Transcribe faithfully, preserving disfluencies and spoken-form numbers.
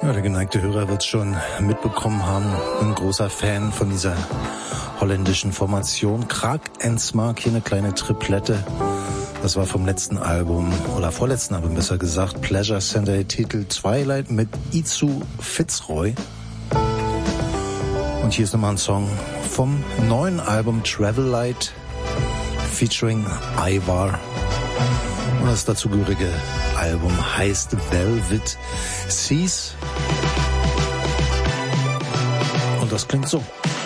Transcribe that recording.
Ja, der geneigte Hörer wird schon mitbekommen haben, ein großer Fan von dieser holländischen Formation. Krag en Smaak, hier eine kleine Triplette. Das war vom letzten Album, oder vorletzten Album besser gesagt, Pleasure Center, Titel Twilight mit Izu Fitzroy. Und hier ist nochmal ein Song vom neuen Album Travel Light featuring Ivar. Und das dazugehörige Album heißt Velvet Seas. Und das klingt so.